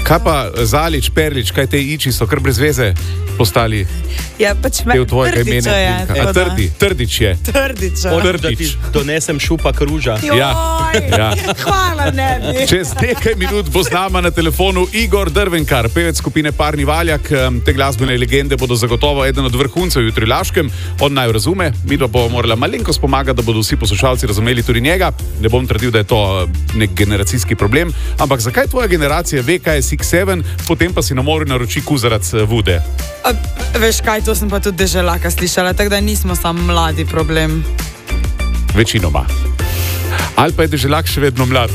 Kaj pa Zalič, Perlič, kaj te iči so kar brez veze postali? Ja, pač Del tvojega imena. Trdič je. Trdič. Donesem šupa kruža. Ja. Hvala, ne bi. Čez nekaj minut bo z nama na telefonu Igor Drvenkar, pevec skupine Parni Valjak. Te glasbene legende bodo zagotovo eden od vrhuncev jutri Laškem. On naj razume, mi pa bomo morala malenkost pomagati, da bodo vsi poslušalci razumeli tudi njega. Ne bom trdil, da je to nek generacijski problem, ampak zakaj tvoja generacija ve, kaj je 6-7, potem pa si na morju naroči kuzarac vude? Veš kaj, to sem pa tudi Deželaka slišala, tako da nismo samo mladi problem. Večinoma. Ali pa je Deželak še vedno mlad?